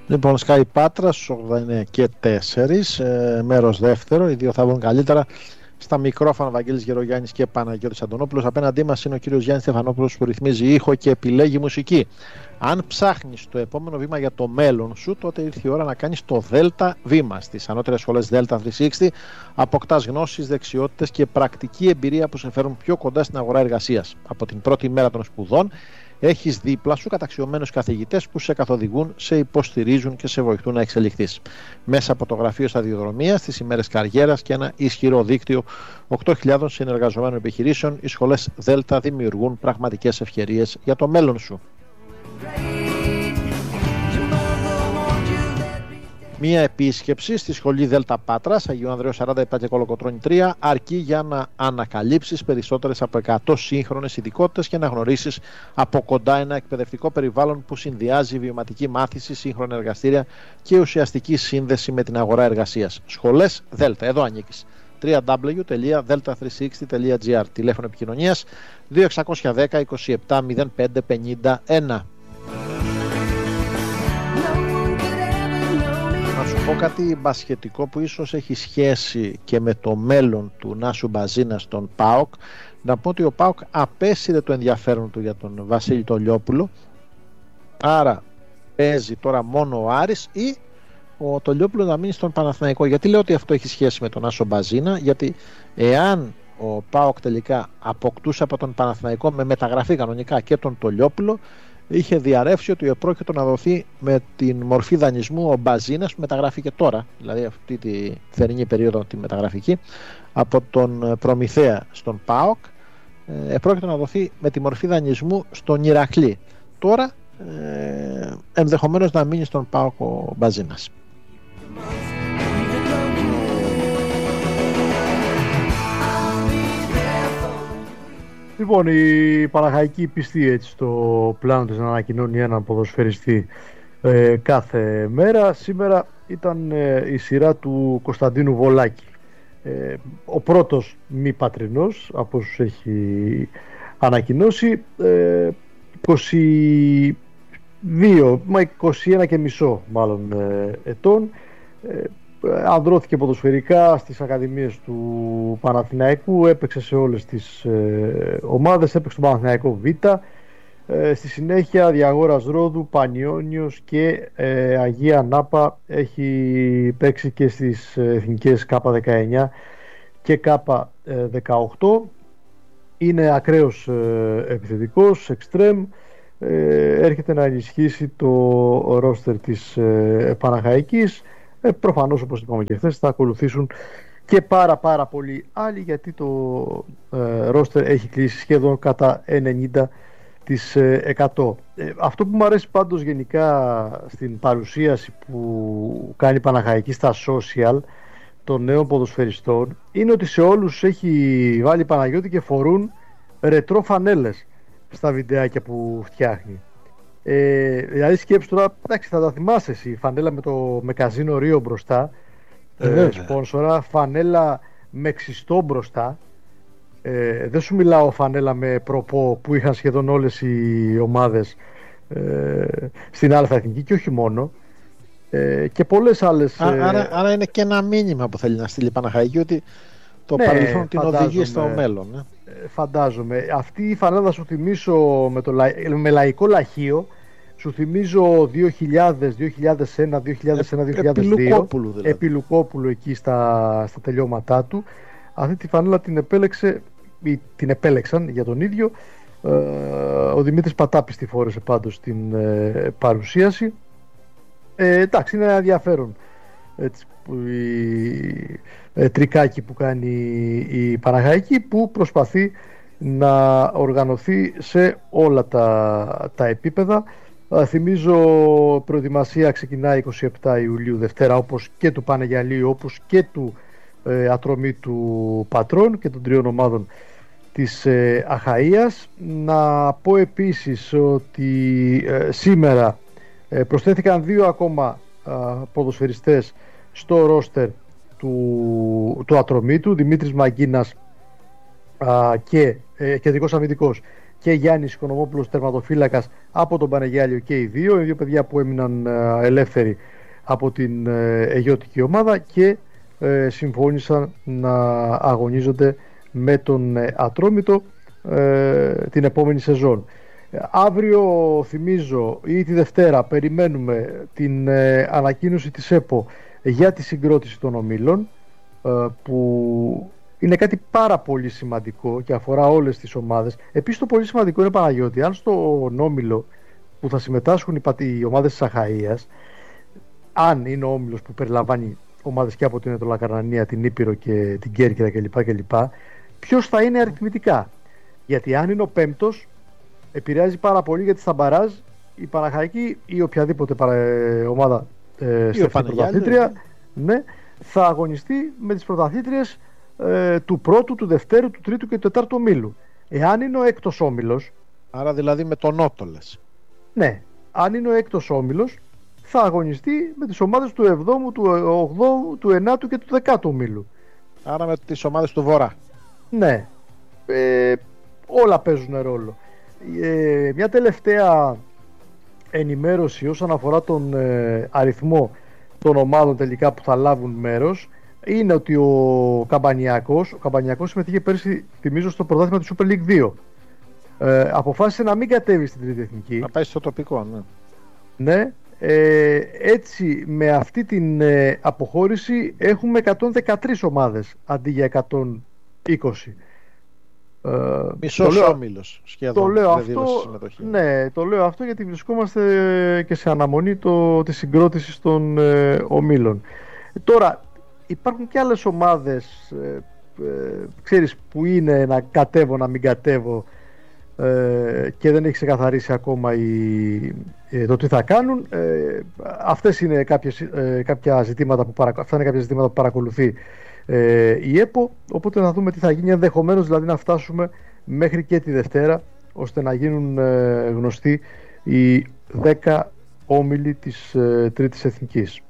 Λοιπόν, Sky Πάτρα στους 89 και 4, μέρος δεύτερο. Οι δύο θα βγουν καλύτερα. Στα μικρόφωνα Βαγγέλης Γερογιάννης και Παναγιώτης Αντωνόπουλος. Απέναντί μας είναι ο κύριος Γιάννης Στεφανόπουλος που ρυθμίζει ήχο και επιλέγει μουσική. Αν ψάχνεις το επόμενο βήμα για το μέλλον σου, τότε ήρθε η ώρα να κάνεις το Δέλτα βήμα. Στις ανώτερες σχολές Δέλτα 360 αποκτάς γνώσεις, δεξιότητες και πρακτική εμπειρία που σε φέρουν πιο κοντά στην αγορά εργασίας. Από την πρώτη μέρα των σπουδών έχεις δίπλα σου καταξιωμένους καθηγητές που σε καθοδηγούν, σε υποστηρίζουν και σε βοηθούν να εξελιχθείς. Μέσα από το γραφείο σταδιοδρομίας, τις ημέρες καριέρας και ένα ισχυρό δίκτυο 8.000 συνεργαζομένων επιχειρήσεων, οι σχολές Δέλτα δημιουργούν πραγματικές ευκαιρίες για το μέλλον σου. Μία επίσκεψη στη σχολή Δέλτα Πάτρας, Αγίου Ανδρέου 47 και Κολοκοτρώνη 3, αρκεί για να ανακαλύψεις περισσότερες από 100 σύγχρονες ειδικότητες και να γνωρίσεις από κοντά ένα εκπαιδευτικό περιβάλλον που συνδυάζει βιωματική μάθηση, σύγχρονα εργαστήρια και ουσιαστική σύνδεση με την αγορά εργασίας. Σχολές Δέλτα, εδώ ανήκεις. www.delta360.gr. Τηλέφωνο επικοινωνίας 2610 27 05 51. Να σου πω κάτι μπασχετικό που ίσως έχει σχέση και με το μέλλον του Νάσου Μπαζίνα στον ΠΑΟΚ. Να πω ότι ο ΠΑΟΚ απέσυρε το ενδιαφέρον του για τον Βασίλη Τολιόπουλο. Άρα παίζει τώρα μόνο ο Άρης ή ο Τολιόπουλο να μείνει στον Παναθηναϊκό. Γιατί λέω ότι αυτό έχει σχέση με τον Νάσο Μπαζίνα? Γιατί εάν ο ΠΑΟΚ τελικά αποκτούσε από τον Παναθηναϊκό με μεταγραφή κανονικά και τον Τολιόπουλο, είχε διαρρεύσει ότι επρόκειτο να δοθεί με την μορφή δανεισμού ο Μπαζίνας που μεταγράφει και τώρα, δηλαδή αυτή τη θερινή περίοδο τη μεταγραφική, από τον Προμηθέα στον ΠΑΟΚ, επρόκειτο να δοθεί με τη μορφή δανεισμού στον Ηρακλή. Τώρα ενδεχομένως να μείνει στον ΠΑΟΚ ο Μπαζίνας. Λοιπόν, η Παναχαϊκή πιστή έτσι στο πλάνο της να ανακοινώνει έναν ποδοσφαιριστή κάθε μέρα. Σήμερα ήταν η σειρά του Κωνσταντίνου Βολάκη. Ο πρώτος μη πατρινός από όσους έχει ανακοινώσει. 21 και μισό μάλλον ετών. Ανδρώθηκε ποδοσφαιρικά στις ακαδημίες του Παναθηναϊκού, έπαιξε σε όλες τις ομάδες, έπαιξε στον Παναθηναϊκό Β, στη συνέχεια Διαγόρας Ρόδου, Πανιόνιος και Αγία Νάπα. Έχει παίξει και στις εθνικές K19 και K18. Είναι ακραίος επιθετικός, εξτρέμ. Έρχεται να ενισχύσει το ρόστερ της Παναχαϊκής. Προφανώς, όπως είπαμε και χθες, θα ακολουθήσουν και πάρα πολλοί άλλοι, γιατί το ρόστερ έχει κλείσει σχεδόν κατά 90%. Αυτό που μου αρέσει πάντως γενικά στην παρουσίαση που κάνει η Παναχαϊκή στα social των νέων ποδοσφαιριστών είναι ότι σε όλους έχει βάλει η Παναγιώτη και φορούν ρετρό φανέλες στα βιντεάκια που φτιάχνει. Δηλαδή σκέψου τώρα, εντάξει, θα τα θυμάσαι εσύ, φανέλα με καζίνο Ρίο μπροστά, σπόνσορα, φανέλα με ξιστό μπροστά, δεν σου μιλάω φανέλα με προπό που είχαν σχεδόν όλες οι ομάδες στην Α' Εθνική και όχι μόνο, και πολλές άλλες. Άρα είναι και ένα μήνυμα που θέλει να στείλει η Παναχαϊκή, ότι το παρελθόν την οδηγεί στο μέλλον. Φαντάζομαι. Αυτή η φανέλα σου θυμίσω με λαϊκό λαχείο. Σου θυμίζω 2000, 2001, 2002. Επί Λουκόπουλου εκεί στα τελειώματά του. Αυτή τη φανέλα την επέλεξαν για τον ίδιο. Ο Δημήτρης Πατάπης τη φόρεσε πάντως στην παρουσίαση. Εντάξει, είναι ενδιαφέρον έτσι, τρικάκι που κάνει η Παναχαϊκή, που προσπαθεί να οργανωθεί σε όλα τα επίπεδα. Θυμίζω, προετοιμασία ξεκινάει 27 Ιουλίου Δευτέρα, όπως και του Πανεγιαλίου, όπως και του Ατρωμίτου Πατρών και των τριών ομάδων της Αχαΐας. Να πω επίσης ότι σήμερα προσθέθηκαν 2 ακόμα ποδοσφαιριστές στο ρόστερ του Ατρωμίτου, Δημήτρης Μαγκίνας και κεντρικός αμυντικός και Γιάννης Οικονομόπουλος τερματοφύλακας από τον Πανεγιάλιο, και οι δύο παιδιά που έμειναν ελεύθεροι από την αιγιώτικη ομάδα και συμφώνησαν να αγωνίζονται με τον Ατρόμητο την επόμενη σεζόν. Αύριο, θυμίζω, ή τη Δευτέρα, περιμένουμε την ανακοίνωση της ΕΠΟ για τη συγκρότηση των ομίλων, που είναι κάτι πάρα πολύ σημαντικό και αφορά όλες τις ομάδες. Επίσης, το πολύ σημαντικό είναι, Παναγιώτη, αν στον όμιλο που θα συμμετάσχουν οι ομάδες της Αχαΐας, αν είναι ο όμιλος που περιλαμβάνει ομάδες και από την Ετωλακαρνανία, την Ήπειρο και την Κέρκυρα κλπ, ποιος θα είναι αριθμητικά? Γιατί αν είναι ο πέμπτος, επηρεάζει πάρα πολύ, γιατί στα μπαράζ η Παναχαϊκή ή οποιαδήποτε ομάδα στην πρωταθλήτρια, ναι, θα αγωνιστεί με τις πρωταθλήτριες του πρώτου, του δευτέρου, του τρίτου και του τετάρτου ομίλου. Εάν είναι ο έκτος όμιλος, άρα δηλαδή με τον Νότο λες. Ναι, αν είναι ο έκτος όμιλος, θα αγωνιστεί με τις ομάδες του 7ου, του 8ου, του 9ου και του 10ου ομίλου. Άρα με τις ομάδες του Βορρά. Ναι, όλα παίζουν ρόλο. Μια τελευταία ενημέρωση όσον αφορά τον αριθμό των ομάδων τελικά που θα λάβουν μέρος είναι ότι ο Καμπανιακός συμμετείχε πέρσι, θυμίζω, στο πρωτάθλημα της Super League 2. Αποφάσισε να μην κατέβει στην τρίτη εθνική. Να πάει στο τοπικό, ναι. Ναι. Έτσι, με αυτή την αποχώρηση έχουμε 113 ομάδες αντί για 120. Μισός όμιλος σχεδόν. Το λέω αυτό, ναι, το λέω αυτό γιατί βρισκόμαστε και σε αναμονή της συγκρότησης των ομίλων. Τώρα υπάρχουν και άλλες ομάδες, ξέρεις, που είναι να κατέβω, να μην κατέβω, και δεν έχει ξεκαθαρίσει ακόμα το τι θα κάνουν. Αυτές είναι κάποια ζητήματα που παρακολουθεί η ΕΠΟ, οπότε να δούμε τι θα γίνει, ενδεχομένως δηλαδή να φτάσουμε μέχρι και τη Δευτέρα, ώστε να γίνουν γνωστοί οι 10 όμιλοι της Τρίτης Εθνικής.